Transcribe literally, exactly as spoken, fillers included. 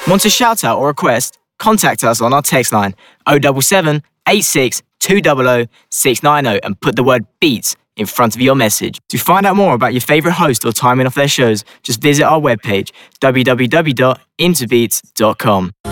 Want a shout out or request? Contact us on our text line oh seven seven, eight six two zero zero, six nine zero and put the word beats in front of your message. To find out more about your favourite host or timing of their shows, just visit our webpage w w w dot interbeats dot com.